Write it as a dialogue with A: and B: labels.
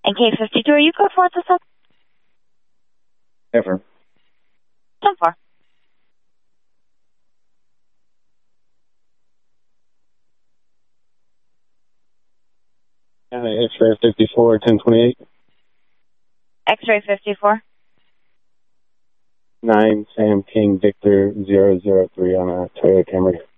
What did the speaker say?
A: And K52, are you code 4 at this time?
B: Ever.
A: 10-4.
B: X-ray 54, 1028.
A: X-ray 54.
B: 9 Sam King Victor 003 on a Toyota Camry.